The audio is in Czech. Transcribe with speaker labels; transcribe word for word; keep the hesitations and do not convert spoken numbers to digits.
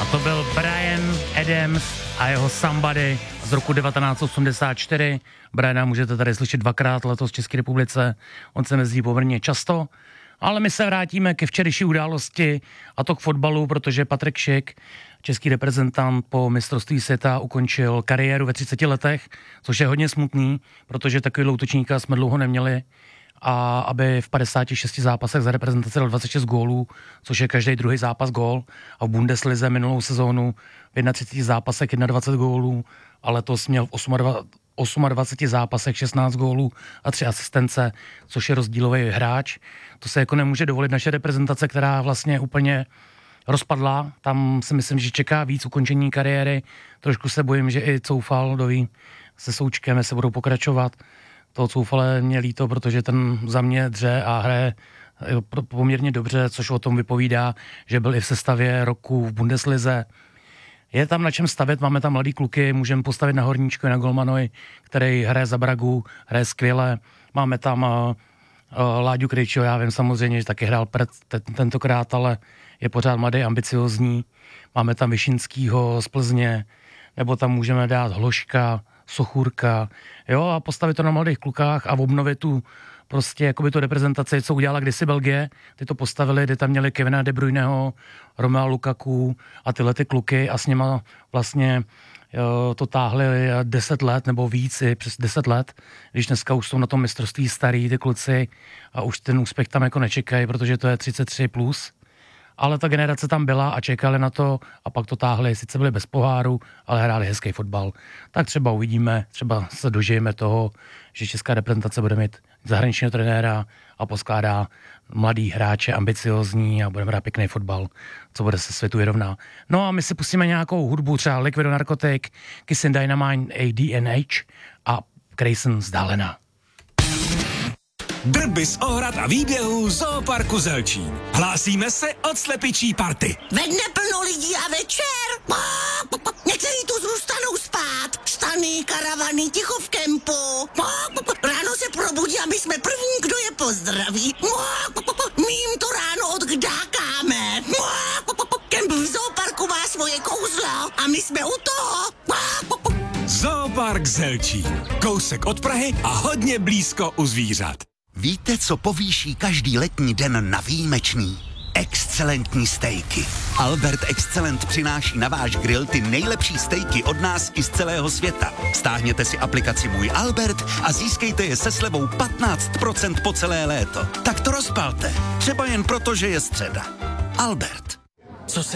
Speaker 1: To byl Bryan Adams a jeho Somebody z roku devatenáct osmdesát čtyři. Bryana můžete tady slyšet dvakrát letos v České republice, on se mezí poměrně často. Ale my se vrátíme ke včerejší události, a to k fotbalu, protože Patrik Schick, český reprezentant, po mistrovství světa ukončil kariéru ve třiceti letech, což je hodně smutný, protože takovýhle útočníka jsme dlouho neměli. A aby v padesáti šesti zápasech za reprezentaci dal dvacet šest gólů, což je každý druhý zápas gól. A v Bundeslize minulou sezónu v třiceti jedné zápasech dvacet jedna gólů, a letos měl v dvaceti osmi zápasech šestnáct gólů a tři asistence, což je rozdílový hráč. To se jako nemůže dovolit naše reprezentace, která vlastně úplně rozpadla. Tam si myslím, že čeká víc ukončení kariéry. Trošku se bojím, že i Coufal doví se Součkem se budou pokračovat. Toho Coufale mě líto, protože ten za mě dře a hraje poměrně dobře, což o tom vypovídá, že byl i v sestavě roku v Bundeslize. Je tam na čem stavět, máme tam mladý kluky, můžeme postavit na Horníčko i na Golmanovi, který hraje za Bragu, hraje skvěle. Máme tam uh, uh, Láďu Krejčího, já vím samozřejmě, že taky hrál před t- tentokrát, ale je pořád mladý, ambiciozní. Máme tam Vyšinskýho z Plzně, nebo tam můžeme dát Hloška, Sochůrka, jo, a postavit to na mladých klukách a obnovit tu prostě jakoby tu reprezentaci, co udělala kdysi Belgie, ty to postavili, kde tam měli Kevina De Bruyneho, Romea Lukaku a tyhle ty kluky a s nima vlastně jo, to táhli deset let nebo víc, i přes deset let, když dneska už jsou na tom mistrovství starý ty kluci a už ten úspěch tam jako nečekají, protože to je třicet tři plus. Ale ta generace tam byla a čekali na to a pak to táhli, sice byli bez poháru, ale hráli hezký fotbal. Tak třeba uvidíme, třeba se dožijeme toho, že česká reprezentace bude mít zahraničního trenéra a poskládá mladý hráče, ambiciozní a budeme hrát pěkný fotbal, co bude se světu vyrovná. No a my si pustíme nějakou hudbu, třeba Liquido Narcotic, Kissing Dynamite, A D N H a Grayson Vzdálena.
Speaker 2: Drby z ohrad a výběhů Zooparku Zelčín. Hlásíme se od slepičí party.
Speaker 3: Ve dne plno lidí a večer. Někteří tu zůstanou spát. Stany, karavany, ticho v kempu. Ráno se probudí a my jsme první, kdo je pozdraví. My jim to ráno odkdákáme. Kemp v Zooparku má svoje kouzlo a my jsme u toho.
Speaker 2: Zoopark Zelčín. Kousek od Prahy a hodně blízko u zvířat.
Speaker 4: Víte, co povýší každý letní den na výjimečný? Excelentní stejky. Albert Excellent přináší na váš grill ty nejlepší stejky od nás i z celého světa. Stáhněte si aplikaci Můj Albert a získejte je se slevou patnáct procent po celé léto. Tak to rozpalte. Třeba jen proto, že je středa. Albert.